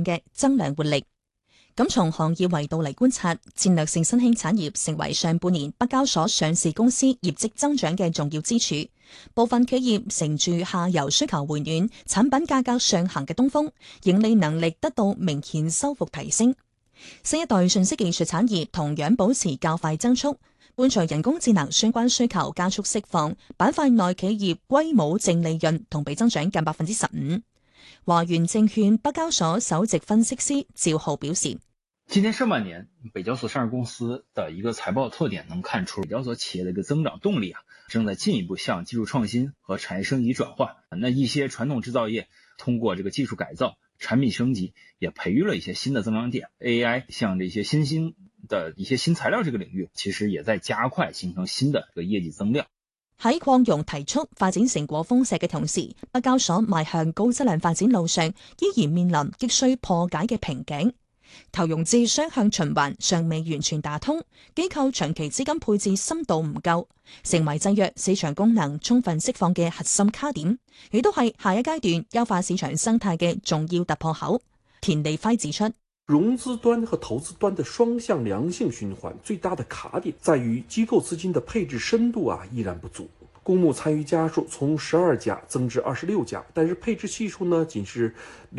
定嘅增量活力。咁從行業維度嚟觀察，戰略性新興產業成為上半年北交所上市公司業績增長嘅重要支柱。部分企業乘住下游需求回暖、產品價格上行嘅東風，盈利能力得到明顯收復提升。新一代信息技術產業同樣保持較快增速，伴隨人工智能相關需求加速釋放，板塊內企業歸母淨利潤同比增長近15%。華源證券北交所首席分析師趙浩表示， 今年上半年北交所上市公司的一個財報特點能看出北交所企業的一個增長動力正在進一步向技術創新和產業升級轉換。那一些傳統製造業通過這個技術改造、產品升級，也培育了一些新的增長點。AI 像這些新興的一些新材料這個領域，其實也在加快形成新的這個業績增量。 喺擴容提速、發展成果豐碩嘅同時，北交所邁向高質量發展路上依然面臨急需破解嘅瓶頸。投融資雙向循環尚未完全打通，機構長期資金配置深度唔夠，成為制約市場功能充分釋放嘅核心卡點，亦都係下一階段優化市場生態嘅重要突破口。田利輝指出， 融資端和投資端的雙向良性循環最大的卡點在於機構資金的配置深度依然不足，公募參與家數從12家增至26家，但是配置係數呢僅是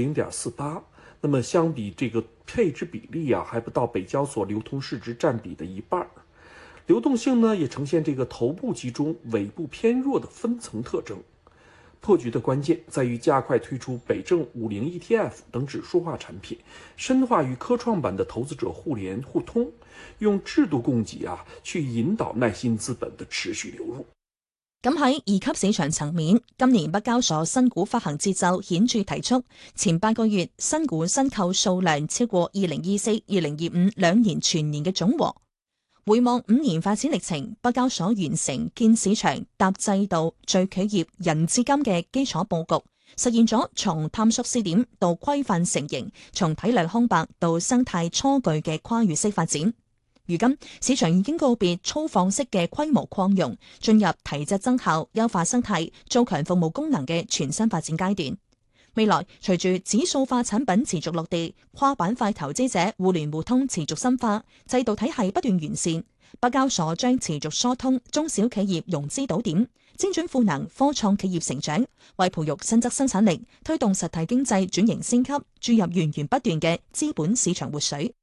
0.48，那麼相比這個配置比例還不到北交所流通市值佔比的一半，流動性呢也呈現這個頭部集中、尾部偏弱的分層特徵。破局的關鍵在於加快推出北證50 ETF 等指數化產品，深化與科創板的投資者互聯互通，用制度供給去引導耐心資本的持續流入。 咁喺二級市場層面，今年北交所新股發行節奏顯著提速，前8個月新股申購數量超過2024、2025兩年全年嘅總和。回望5年發展歷程，北交所完成建市場、搭制度、聚企業、人資金嘅基礎佈局，實現咗從探索試點到規範成型，從體量空白到生態初具嘅跨越式發展。如今市場已經告別粗放式嘅規模擴容，進入提質增效、優化生態、做強服務功能嘅全新發展階段。未來隨住指數化產品持續落地，跨板塊投資者互聯互通持續深化，制度體系不斷完善，北交所將持續疏通中小企業融資島點，精準賦能科創企業成長，為培育新質生產力，推動實體經濟轉型升級，注入源源不斷嘅資本市場活水。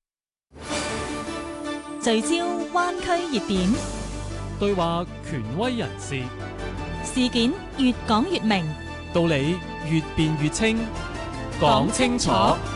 聚焦灣區熱點， 對話權威人士， 事件越講越明， 道理越辯越清，講清楚，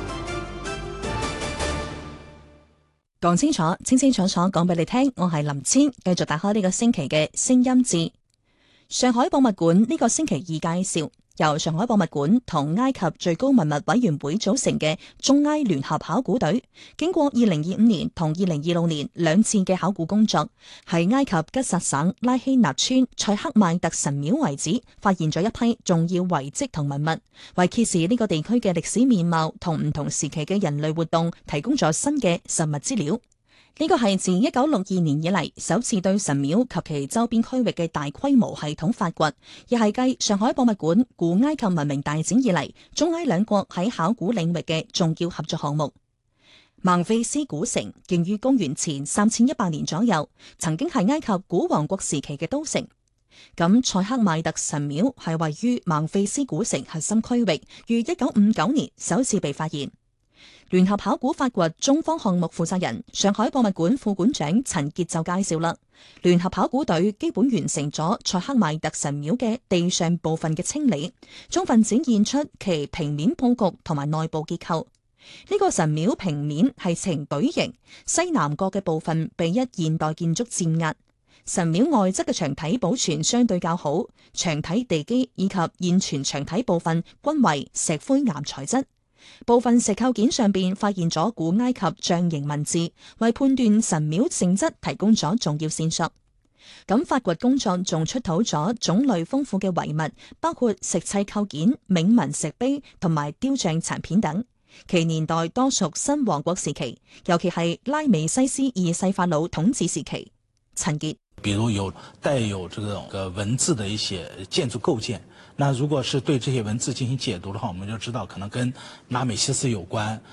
講清楚，清清楚楚講俾你聽。我係林千，繼續打開呢個星期嘅聲音誌。上海博物館呢個星期二介紹，由上海博物館同埃及最高文物委員會組成嘅中埃聯合考古隊，經過2025年同2026年兩次嘅考古工作，喺埃及吉薩省拉希納村塞克邁特神廟遺址發現咗一批重要遺跡同文物，為揭示呢個地區嘅歷史面貌同唔同時期嘅人類活動提供咗新嘅實物資料。呢個係自1962年以嚟首次對神廟及其周邊區域嘅大規模系統發掘，亦係繼上海博物館古埃及文明大展以嚟，中埃兩國喺考古領域嘅重要合作項目。孟菲斯古城建於公元前3100年左右，曾經係埃及古王國時期嘅都城。咁塞克邁特神廟係位於孟菲斯古城核心區域，於1959年首次被發現。聯合考古發掘中方項目負責人、上海博物館副館長陳傑就介紹啦，聯合考古隊基本完成咗塞克邁特神廟嘅地上部分嘅清理，充分展現出其平面佈局同埋內部結構。呢個神廟平面係呈矩形，西南角嘅部分被一現代建築佔壓。神廟外側嘅牆體保存相對較好，牆體地基以及現存牆體部分均為石灰岩材質。部分石構件上邊發現咗古埃及象形文字，為判斷神廟性質提供咗重要線索。咁發掘工作仲出土咗種類豐富嘅遺物，包括石砌構件、銘文石碑同埋雕像殘片等。其年代多屬新王國時期，尤其係拉美西斯2世法老統治時期。陳傑， 比如有帶有這個文字的一些建築構件，那如果是對這些文字進行解讀的話，我們就知道可能跟拉美西斯有關，